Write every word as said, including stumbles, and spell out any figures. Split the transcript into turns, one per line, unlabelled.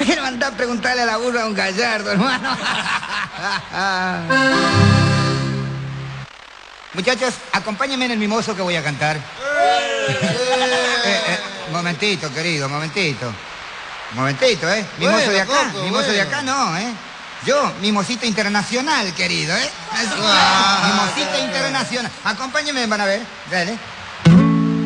Pero anda a preguntarle a la burra a un gallardo, hermano. Muchachos, acompáñenme en el mimoso que voy a cantar. eh, eh, momentito, querido, momentito. Momentito, ¿eh? Mimoso
Bueno,
de acá,
Coco,
mimoso
bueno.
de acá no, ¿eh? Yo, mimosito internacional, querido, ¿eh?
Ah,
Mimosito
ya, ya.
internacional. Acompáñenme, van a ver. Dale.